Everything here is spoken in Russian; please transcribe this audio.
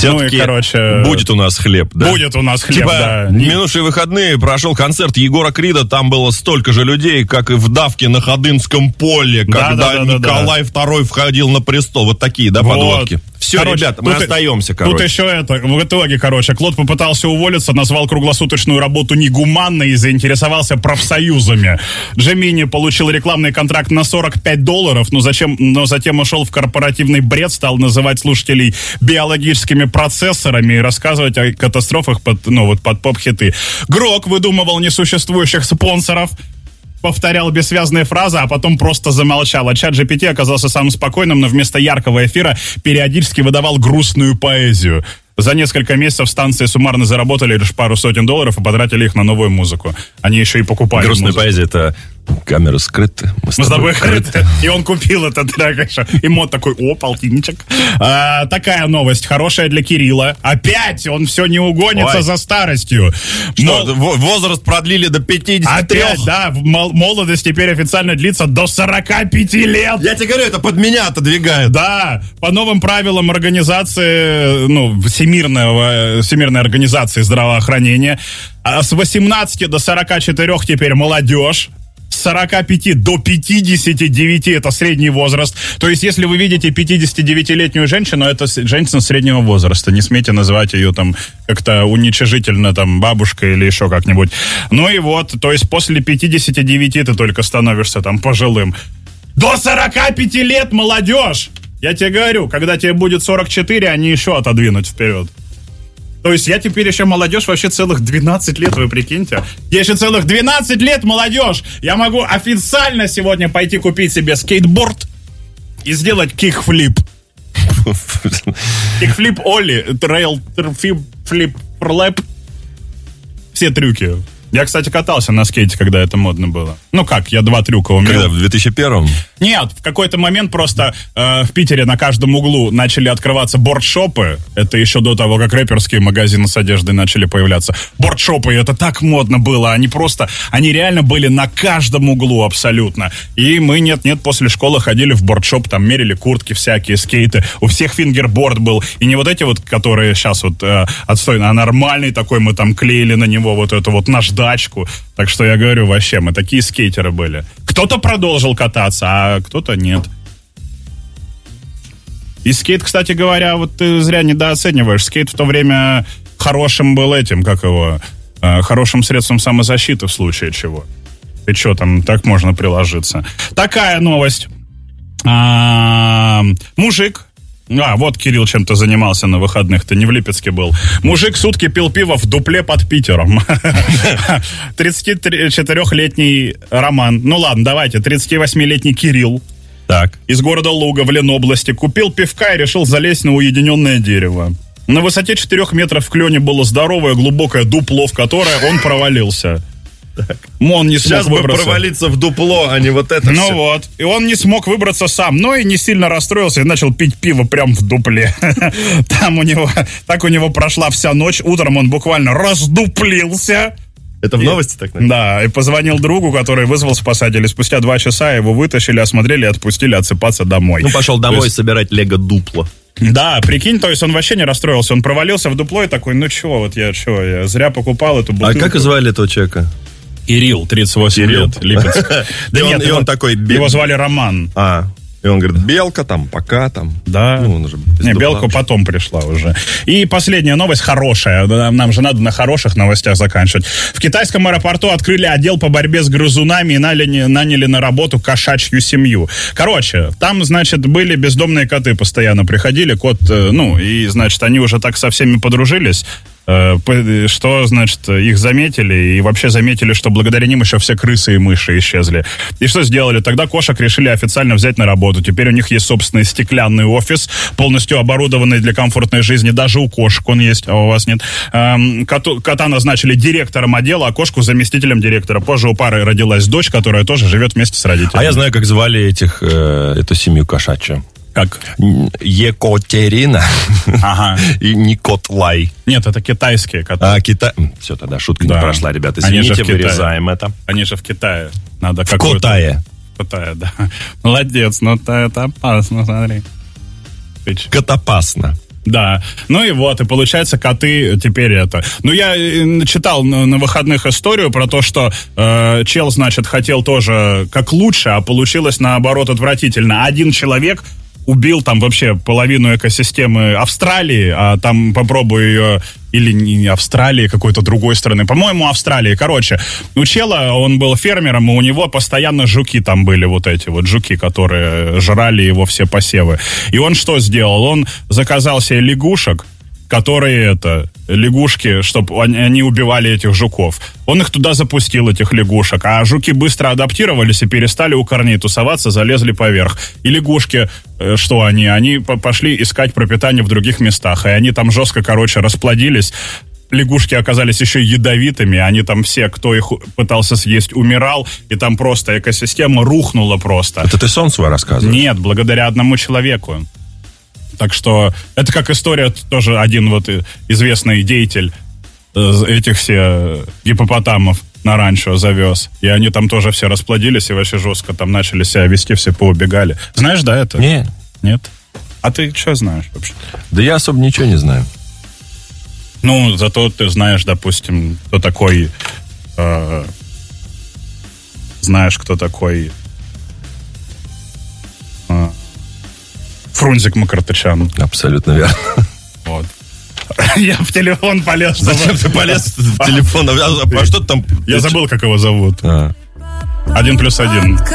Все-таки будет у нас хлеб, да? Будет у нас хлеб, да. Минувшие выходные прошел концерт Егора Крида, там было столько же людей, как и в давке на Ходынском поле, когда Николай II входил на престол. Вот такие, да, подводки? Все, ребята, мы остаемся, Тут еще в итоге, Клод попытался уволиться, назвал круглосуточную работу негуманной и заинтересовался профсоюзами. Джемини получил рекламный контракт на $45, но затем ушел в корпоративный бред, стал называть слушателей биологическими процессорами и рассказывать о катастрофах под поп-хиты. Грок выдумывал несуществующих спонсоров, повторял бессвязные фразы, а потом просто замолчал. А ChatGPT оказался самым спокойным, но вместо яркого эфира периодически выдавал грустную поэзию. За несколько месяцев станции суммарно заработали лишь пару сотен долларов и потратили их на новую музыку. Они еще и покупали грустная поэзия — это камеры скрыты, мы с тобой крыты. И он купил этот трек. И мод такой: о, полтинничек. Такая новость, хорошая для Кирилла. Опять он все не угонится за старостью. Возраст продлили до 53. Опять, да, молодость теперь официально длится до 45 лет. Я тебе говорю, это под меня отодвигает. Да, по новым правилам организации, Всемирной организации здравоохранения, с 18 до 44 теперь молодежь, с 45 до 59 это средний возраст. То есть, если вы видите 59-летнюю женщину, это женщина среднего возраста. Не смейте называть ее там как-то уничижительно, там, бабушкой или еще как-нибудь. Ну и вот, то есть, после 59 ты только становишься там пожилым. До 45 лет молодежь! Я тебе говорю, когда тебе будет 44, они еще отодвинут вперед. То есть я теперь еще молодежь вообще целых 12 лет, вы прикиньте. Я еще целых 12 лет молодежь. Я могу официально сегодня пойти купить себе скейтборд и сделать кикфлип. Кикфлип, олли, трейл, флип, лэп. Все трюки. Я, кстати, катался на скейте, когда это модно было. Ну как, я 2 трюка умел. Когда, в 2001-м? Нет, в какой-то момент просто в Питере на каждом углу начали открываться бордшопы. Это еще до того, как рэперские магазины с одеждой начали появляться. Бордшопы, это так модно было. Они реально были на каждом углу абсолютно. И мы, нет-нет, после школы ходили в бордшоп, там мерили куртки всякие, скейты. У всех фингерборд был. И не вот эти вот, которые сейчас вот отстойные, а нормальный такой, мы там клеили на него вот эту вот наждачку. Так что я говорю, вообще, мы такие скейтеры были. Кто-то продолжил кататься, а кто-то нет. И скейт, кстати говоря, вот ты зря недооцениваешь. Скейт в то время хорошим был хорошим средством самозащиты в случае чего. Ты что там, так можно приложиться. Такая новость. Мужик. Вот Кирилл чем-то занимался на выходных, ты не в Липецке был. Мужик сутки пил пиво в дупле под Питером. 34-летний Роман, 38-летний Кирилл. Так. Из города Луга в Ленобласти купил пивка и решил залезть на уединенное дерево. На высоте 4 метров в клене было здоровое глубокое дупло, в которое он провалился. Он не смог выбраться. Бы провалиться в дупло, а не вот это все. Вот. И он не смог выбраться сам, но и не сильно расстроился и начал пить пиво прямо в дупле. Там у него прошла вся ночь. Утром он буквально раздуплился. Это в новости так, наверное? Да, и позвонил другу, который вызвал спасателей. Спустя 2 часа его вытащили, осмотрели и отпустили отсыпаться домой. Пошел домой собирать лего-дупло. Да, прикинь, то есть он вообще не расстроился. Он провалился в дупло и такой, я зря покупал эту бутылку. А как звали этого человека? Кирилл, 38 лет, Липецк. И он такой... Его звали Роман. И он говорит, белка там, пока там. Да. Белка потом пришла уже. И последняя новость хорошая. Нам же надо на хороших новостях заканчивать. В китайском аэропорту открыли отдел по борьбе с грызунами и наняли на работу кошачью семью. Короче, там, значит, были бездомные коты, постоянно приходили. И, значит, они уже так со всеми подружились, что, значит, их заметили, и вообще заметили, что благодаря ним еще все крысы и мыши исчезли. И что сделали? Тогда кошек решили официально взять на работу. Теперь у них есть собственный стеклянный офис, полностью оборудованный для комфортной жизни. Даже у кошек он есть, а у вас нет. Кота назначили директором отдела, а кошку заместителем директора. Позже у пары родилась дочь, которая тоже живет вместе с родителями. А я знаю, как звали эту семью кошачью. Как? Екатерина. Ага. И Никотлай. Нет, это китайские коты. Все, тогда шутка не прошла, ребята. Извините, вырезаем это. Они же в Китае. Надо в Китае. В Китае, да. Молодец, но это опасно, смотри. Котопасно. Да. Ну и вот, и получается, коты теперь это... Ну, я читал на выходных историю про то, что чел, значит, хотел тоже как лучше, а получилось, наоборот, отвратительно. Один человек убил там вообще половину экосистемы Австралии, а там попробуй ее... Или не Австралии, какой-то другой страны. По-моему, Австралии. Короче, у чела, он был фермером, и у него постоянно жуки там были, вот эти вот жуки, которые жрали его все посевы. И он что сделал? Он заказал себе лягушек, которые лягушки, чтобы они убивали этих жуков. Он их туда запустил, этих лягушек, а жуки быстро адаптировались и перестали у корней тусоваться, залезли поверх. И лягушки, что они пошли искать пропитание в других местах, и они там жестко, расплодились. Лягушки оказались еще ядовитыми, они там все, кто их пытался съесть, умирал, и там просто экосистема рухнула просто. Это ты сон свой рассказываешь? Нет, благодаря одному человеку. Так что это как история, тоже один вот известный деятель этих все гиппопотамов на ранчо завез. И они там тоже все расплодились и вообще жестко там начали себя вести, все поубегали. Знаешь, да, это? Нет. Нет? А ты что знаешь вообще? Да я особо ничего не знаю. Ну, зато ты знаешь, допустим, кто такой... знаешь, кто такой... Фрунзик Макартычан. Абсолютно верно. Вот. Я в телефон полез. Зачем ты полез в телефон? А что ты там? Я забыл, как его зовут. 1+1.